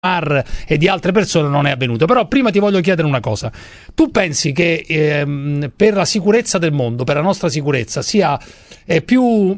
e di altre persone non è avvenuto. Però prima ti voglio chiedere una cosa: tu pensi che per la sicurezza del mondo, per la nostra sicurezza, sia più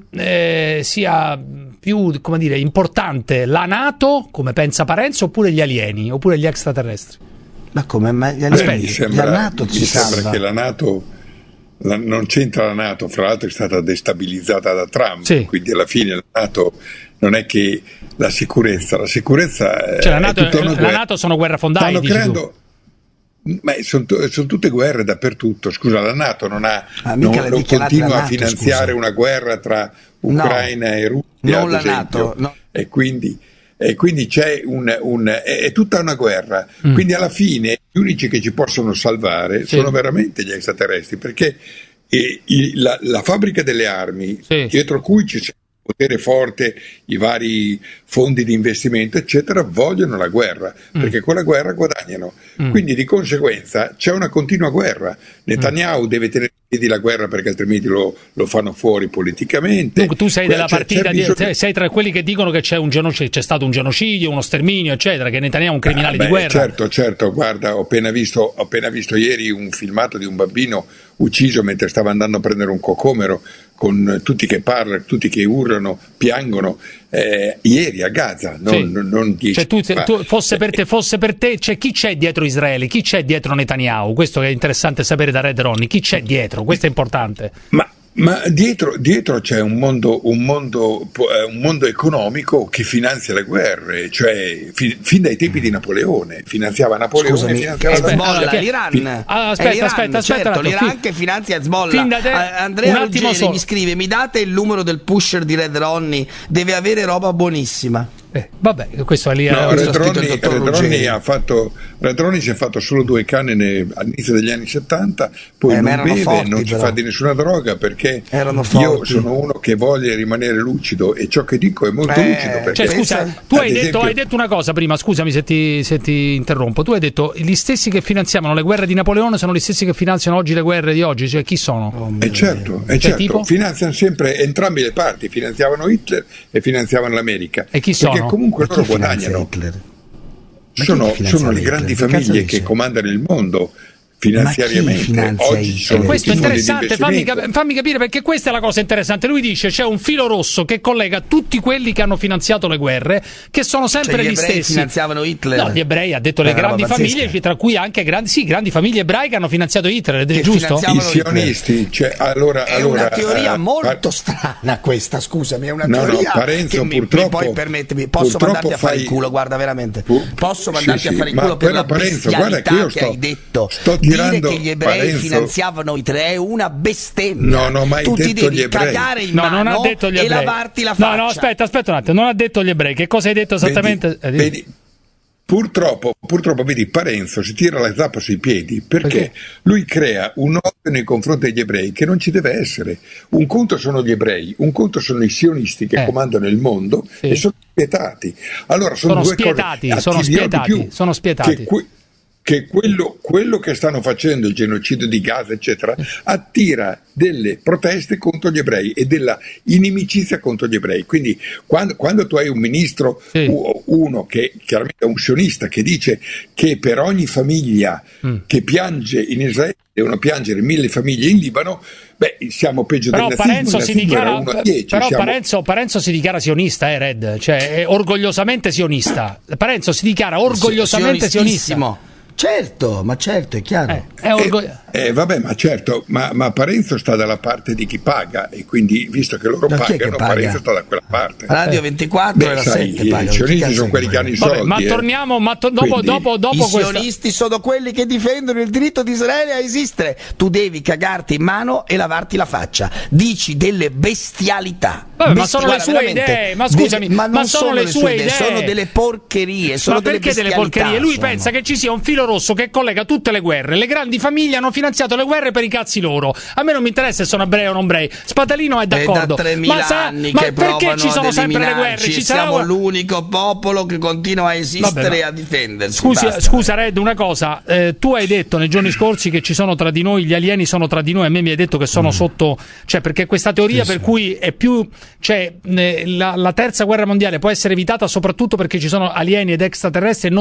come dire, importante la NATO, come pensa Parenzo, oppure gli alieni, oppure gli extraterrestri? Ma come? Ma gli alieni, la NATO ci salva. Mi sembra che la NATO non c'entra. La NATO, fra l'altro, è stata destabilizzata da Trump, sì. Quindi alla fine la NATO non è che la sicurezza cioè la NATO sono guerrafondai, stanno creando. Ma sono tutte guerre dappertutto. Scusa, la NATO non continua a finanziare una guerra tra Ucraina e Russia, non ad esempio, no. E quindi c'è è tutta una guerra. Quindi alla fine gli unici che ci possono salvare sono veramente gli extraterrestri, perché la fabbrica delle armi, dietro cui ci sono potere forte, i vari fondi di investimento eccetera, vogliono la guerra, perché con la guerra guadagnano. Quindi di conseguenza c'è una continua guerra. Netanyahu deve tenere in piedi la guerra, perché altrimenti lo fanno fuori politicamente. Dunque tu sei della partita sei tra quelli che dicono che c'è stato un genocidio, uno sterminio eccetera, che Netanyahu è un criminale di guerra. Certo, guarda, ho appena visto ieri un filmato di un bambino ucciso mentre stava andando a prendere un cocomero, con tutti che parlano, tutti che urlano, piangono, ieri a Gaza, non 10. Cioè fosse per te, cioè, chi c'è dietro Israele, chi c'è dietro Netanyahu? Questo che è interessante sapere da Red Ronnie, chi c'è dietro? Questo è importante. Ma dietro c'è un mondo economico che finanzia le guerre, cioè fin dai tempi di Napoleone, finanziava Napoleone. Scusami, finanziava l'Iran. Aspetta, certo, l'Iran che finanzia Hezbollah. Andrea Ruggeri mi scrive: mi date il numero del pusher di Red Ronnie, deve avere roba buonissima. Vabbè, questo è lì. Red Ronnie si è fatto solo 2 canne all'inizio degli anni 70, poi non beve, forti, non ci fa di nessuna droga, perché io sono uno che vuole rimanere lucido, e ciò che dico è molto lucido. Perché scusa, tu hai detto una cosa prima, scusami se ti interrompo. Tu hai detto gli stessi che finanziavano le guerre di Napoleone sono gli stessi che finanziano oggi le guerre di oggi, cioè chi sono? Certo, finanziano sempre entrambe le parti, finanziavano Hitler e finanziavano l'America. E chi sono? Comunque loro guadagnano. Sono le grandi famiglie che comandano il mondo finanziariamente. Oggi sono questo è interessante, fammi capire, perché questa è la cosa interessante. Lui dice c'è un filo rosso che collega tutti quelli che hanno finanziato le guerre, che sono sempre gli stessi. Finanziavano Hitler. No, gli ebrei, ha detto le grandi famiglie, tra cui anche grandi famiglie ebraiche hanno finanziato Hitler, è giusto? I sionisti, è una teoria molto strana questa, scusami, è una teoria Parenzo, che purtroppo, poi permettimi, posso mandarti a fare il culo, guarda, veramente posso mandarti a fare il culo per la bestialità che hai detto. Dire che gli ebrei finanziavano Hitler è una bestemmia. Tu ti devi cagare in mano e lavarti la faccia. No, aspetta un attimo, non ha detto gli ebrei. Che cosa hai detto esattamente? Vedi, purtroppo vedi, Parenzo si tira la zappa sui piedi perché lui crea un odio nei confronti degli ebrei che non ci deve essere. Un conto sono gli ebrei, un conto sono i sionisti che comandano il mondo e sono spietati. Allora sono spietati. Che quello che stanno facendo, il genocidio di Gaza eccetera, attira delle proteste contro gli ebrei e della inimicizia contro gli ebrei. Quindi quando tu hai un ministro, uno che chiaramente è un sionista, che dice che per ogni famiglia che piange in Israele devono piangere 1000 famiglie in Libano, siamo peggio del nazismo. Parenzo si dichiara sionista, Red, cioè è orgogliosamente sionista. Parenzo si dichiara orgogliosamente sionista. Certo, è chiaro. Vabbè, ma certo, ma Parenzo sta dalla parte di chi paga, e quindi visto che loro pagano, Parenzo sta da quella parte. Radio 24 e la 7 paga. I sionisti sono quelli che hanno i soldi. Ma torniamo, dopo i sionisti sono quelli che difendono il diritto di Israele a esistere. Tu devi cagarti in mano e lavarti la faccia. Dici delle bestialità. Ma sono le sue idee, ma scusami, ma sono le sue idee, sono delle porcherie, ma perché delle porcherie? Lui pensa che ci sia un filo rosso che collega tutte le guerre, le grandi di famiglia hanno finanziato le guerre per i cazzi loro. A me non mi interessa se sono ebrei o non ebrei. Spadalino è d'accordo. È da 3.000 anni ma che perché ci sono sempre le guerre? Siamo l'unico popolo che continua a esistere e a difendersi. Scusa Red, una cosa, tu hai detto nei giorni scorsi che ci sono tra di noi, gli alieni sono tra di noi, a me mi hai detto che sono sotto, cioè perché questa teoria per cui è più, cioè la terza guerra mondiale può essere evitata soprattutto perché ci sono alieni ed extraterrestri e non